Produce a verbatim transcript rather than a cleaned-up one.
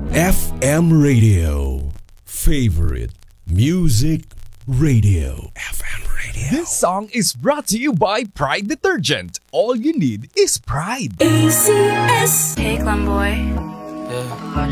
F M Radio. Favorite Music Radio. F M Radio. This song is brought to you by Pride Detergent. All you need is pride. A C S. Hey, Clem boy. Yeah.